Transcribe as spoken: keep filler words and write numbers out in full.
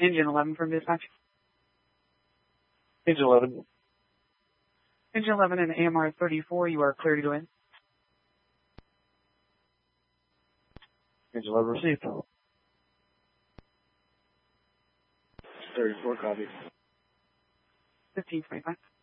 Engine eleven from dispatch. Engine eleven. Engine eleven and A M R thirty-four, you are clear to go in. Engine eleven received. thirty-four, copy. fifteen twenty-five.